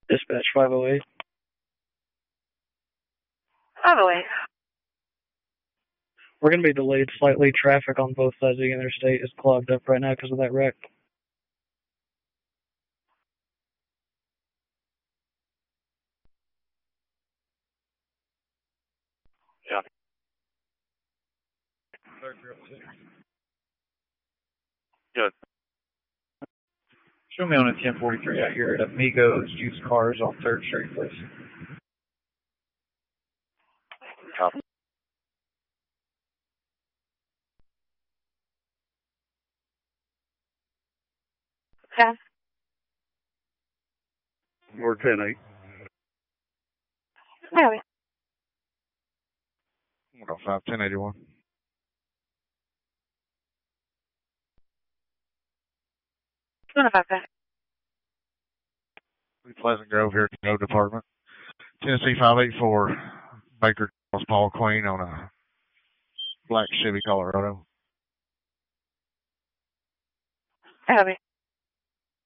Dispatch 508. 508. We're going to be delayed slightly. Traffic on both sides of the interstate is clogged up right now because of that wreck. Yeah. Good. Show me on a 1043 out here at Amigos Used Cars on 3rd Street, please. Copy. Okay. We're 10-8. 105, 1081. Pleasant Grove here, Code Department. Tennessee 584, Baker Charles Paul Queen on a black Chevy Colorado. Copy.